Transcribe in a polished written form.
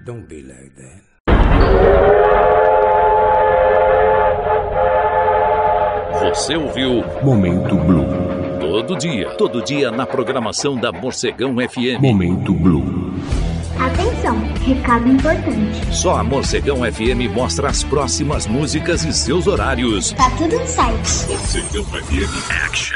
Don't be like that. Você ouviu Momento Blue. Todo dia na programação da Morcegão FM. Momento Blue. Atenção, recado importante. Só a Morcegão FM mostra as próximas músicas e seus horários. Tá tudo no site. Morcegão FM Action.